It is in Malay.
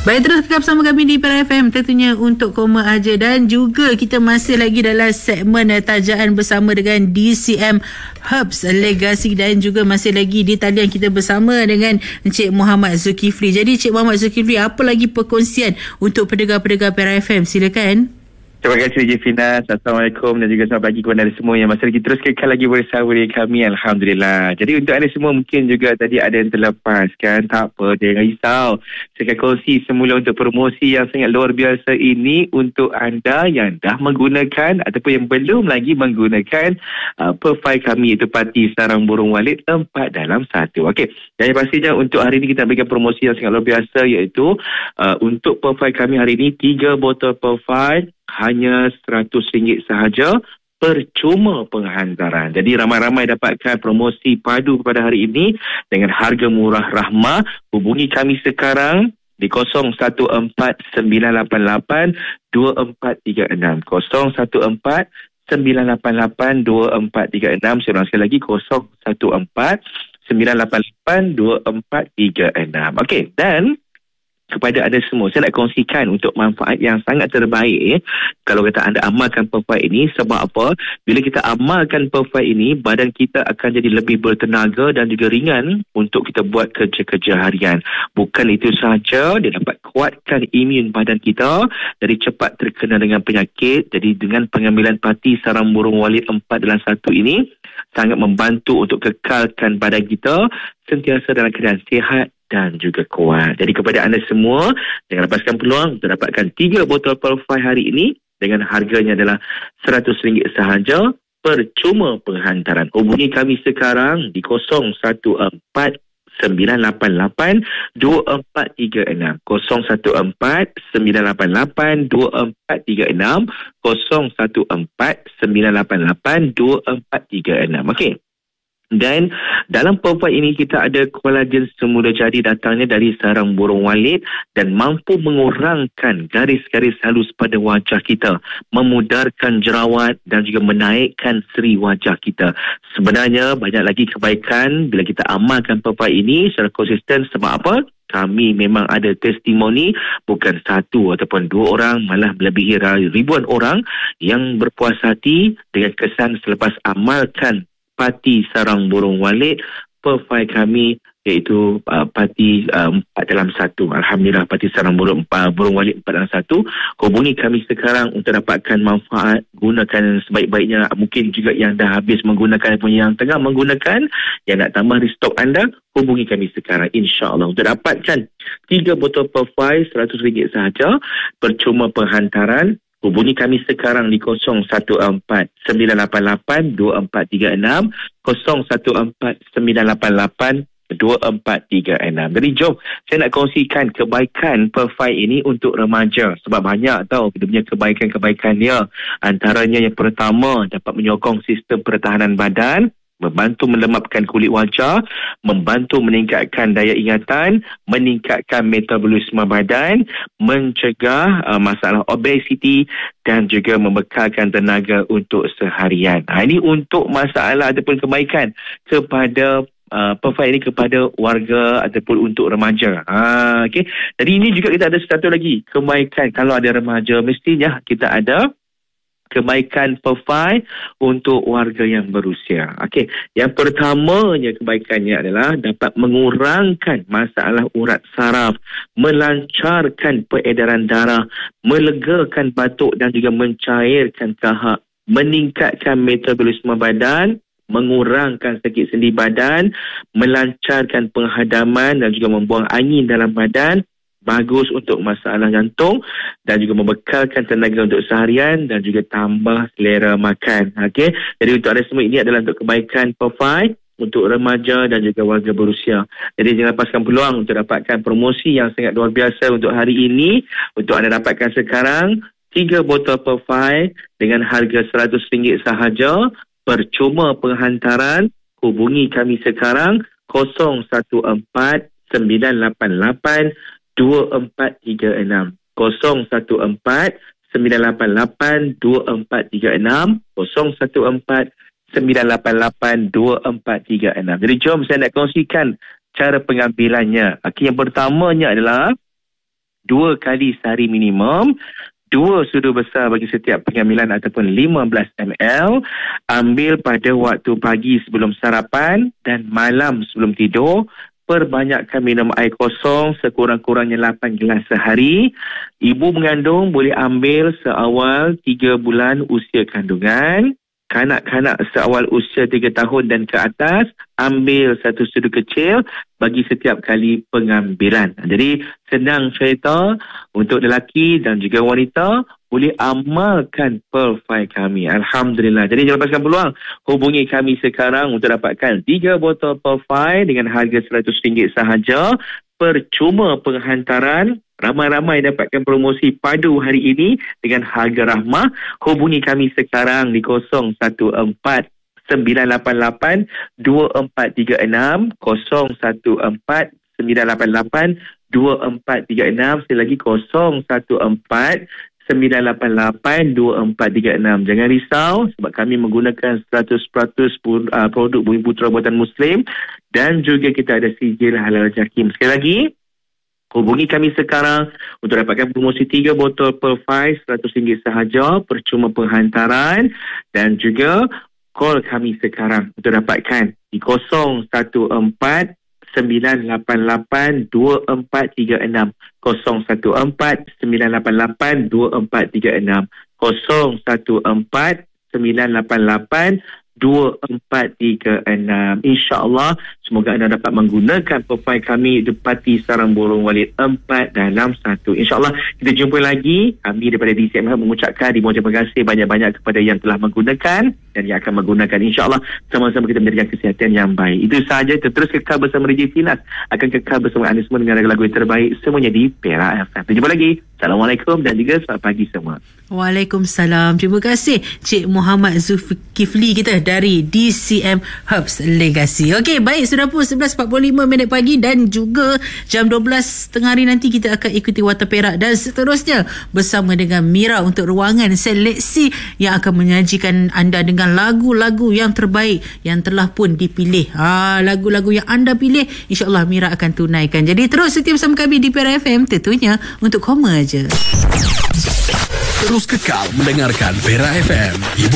Baik, terus tetap bersama kami di Pera FM, tentunya untuk Koma Aja. Dan juga kita masih lagi dalam segmen tajaan bersama dengan DCM Herbs Legacy. Dan juga masih lagi di talian kita bersama dengan Encik Muhammad Zulkifli. Jadi Encik Muhammad Zulkifli, apa lagi perkongsian untuk pendengar-pendengar Pera FM? Silakan. Terima kasih Jefina. Assalamualaikum dan juga selamat pagi kepada anda semua yang masih lagi terus kekal lagi bersama dengan kami. Alhamdulillah. Jadi untuk anda semua mungkin juga tadi ada yang terlepas kan. Tak apa, jangan risau. Saya akan kongsi semula untuk promosi yang sangat luar biasa ini untuk anda yang dah menggunakan ataupun yang belum lagi menggunakan profil kami, iaitu Parti Sarang Burung Walid 4 dalam 1. Okey. Dan yang pastinya untuk hari ini kita berikan promosi yang sangat luar biasa, iaitu untuk profil kami hari ini 3 botol profil hanya RM100 sahaja, percuma penghantaran. Jadi ramai-ramai dapatkan promosi padu pada hari ini dengan harga murah rahmah. Hubungi kami sekarang di 0149882436, 0149882436. Saya ulang sekali lagi, 0149882436. Okey, dan kepada anda semua, saya nak kongsikan untuk manfaat yang sangat terbaik kalau kata anda amalkan profil ini. Sebab apa? Bila kita amalkan profil ini, badan kita akan jadi lebih bertenaga dan juga ringan untuk kita buat kerja-kerja harian. Bukan itu sahaja, dia dapat kuatkan imun badan kita dari cepat terkena dengan penyakit. Jadi dengan pengambilan Parti Sarang Burung Walid 4 dalam 1 ini sangat membantu untuk kekalkan badan kita sentiasa dalam keadaan sihat dan juga kuat. Jadi kepada anda semua, jangan lepaskan peluang untuk dapatkan 3 botol profil hari ini dengan harganya adalah RM100 sahaja, percuma penghantaran. Hubungi kami sekarang di 0149882436, 0149882436, 0149882436. Okey. Dan dalam profil ini kita ada kolagen semula jadi datangnya dari sarang burung walid dan mampu mengurangkan garis-garis halus pada wajah kita, memudarkan jerawat dan juga menaikkan seri wajah kita. Sebenarnya banyak lagi kebaikan bila kita amalkan profil ini secara konsisten. Sebab apa? Kami memang ada testimoni, bukan 1 ataupun 2 orang, malah melebihi ribuan orang yang berpuas hati dengan kesan selepas amalkan Parti Sarang Burung Walid profil kami, iaitu Parti 4 dalam 1. Alhamdulillah, Parti Sarang Burung Walid 4 dalam 1. Hubungi kami sekarang untuk dapatkan manfaat. Gunakan sebaik-baiknya. Mungkin juga yang dah habis menggunakan ataupun yang tengah menggunakan, yang nak tambah restock anda, hubungi kami sekarang insya-Allah untuk dapatkan 3 botol profil RM100 sahaja, percuma penghantaran. Hubungi kami sekarang di 0149882436, 0149882436. Jadi jom, saya nak kongsikan kebaikan profil ini untuk remaja. Sebab banyak tahu dia punya kebaikan-kebaikan dia. Antaranya yang pertama, dapat menyokong sistem pertahanan badan, membantu melemapkan kulit wajah, membantu meningkatkan daya ingatan, meningkatkan metabolisme badan, mencegah masalah obesiti dan juga membekalkan tenaga untuk seharian. Ini untuk masalah ataupun kebaikan kepada profil ini kepada warga ataupun untuk remaja. Okay. Jadi ini juga kita ada satu lagi kebaikan. Kalau ada remaja, mestinya kita ada kebaikan profil untuk warga yang berusia. Okey, yang pertamanya kebaikannya adalah dapat mengurangkan masalah urat saraf, melancarkan peredaran darah, melegakan batuk dan juga mencairkan kahak, meningkatkan metabolisme badan, mengurangkan sakit sendi badan, melancarkan penghadaman dan juga membuang angin dalam badan. Bagus untuk masalah jantung dan juga membekalkan tenaga untuk seharian dan juga tambah selera makan. Okey. Jadi untuk anda semua, ini adalah untuk kebaikan profil untuk remaja dan juga warga berusia. Jadi jangan lepaskan peluang untuk dapatkan promosi yang sangat luar biasa untuk hari ini. Untuk anda dapatkan sekarang 3 botol profil dengan harga RM100 sahaja, percuma penghantaran. Hubungi kami sekarang 0149882436, 0149882436, 0149882436. Jadi jom saya nak kongsikan cara pengambilannya. Yang pertamanya adalah 2 kali sehari minimum. 2 sudu besar bagi setiap pengambilan ataupun 15 ml. Ambil pada waktu pagi sebelum sarapan dan malam sebelum tidur. Perbanyakkan minum air kosong sekurang-kurangnya 8 gelas sehari. Ibu mengandung boleh ambil seawal 3 bulan usia kandungan. Kanak-kanak seawal usia 3 tahun dan ke atas, ambil 1 sudu kecil bagi setiap kali pengambilan. Jadi, senang cerita untuk lelaki dan juga wanita boleh amalkan Pearl 5 kami. Alhamdulillah. Jadi, jangan lepaskan peluang. Hubungi kami sekarang untuk dapatkan 3 botol Pearl 5 dengan harga RM100 sahaja. Percuma penghantaran. Ramai-ramai dapatkan promosi padu hari ini dengan harga rahmah. Hubungi kami sekarang di 014-988-2436. 014-988-2436. Sekali lagi 014-988-2436. Jangan risau sebab kami menggunakan 100% produk Bumi Putera buatan Muslim dan juga kita ada sijil halal JAKIM. Sekali lagi, hubungi kami sekarang untuk dapatkan promosi 3 botol Pearl 5 RM100 sahaja, percuma penghantaran, dan juga call kami sekarang untuk dapatkan di 014-988-2436. 014-988-2436. 014-988-2436. InsyaAllah semoga anda dapat menggunakan profil kami Depati Sarang Burung Walid 4 dalam 1. InsyaAllah kita jumpa lagi. Kami daripada DCM mengucapkan terima kasih banyak-banyak kepada yang telah menggunakan dan yang akan menggunakan. InsyaAllah sama-sama kita menjadikan kesihatan yang baik. Itu sahaja. Kita terus kekal bersama DJ Finas. Akan kekal bersama anda semua dengan lagu yang terbaik semuanya di Perak FM. Kita jumpa lagi. Assalamualaikum dan juga selamat pagi semua. Waalaikumsalam. Terima kasih Cik Muhammad Zulkifli kita dari DCM Herbs Legacy. Okey, baik, sudah pun 11.45 pagi dan juga jam 12 tengah hari nanti kita akan ikuti Warta Perak dan seterusnya bersama dengan Mira untuk ruangan seleksi yang akan menyajikan anda dengan lagu-lagu yang terbaik yang telah pun dipilih. Lagu-lagu yang anda pilih insya-Allah Mira akan tunaikan. Jadi terus setia bersama kami di Perak FM tentunya untuk koma aja. Terus kekal mendengarkan Perak FM.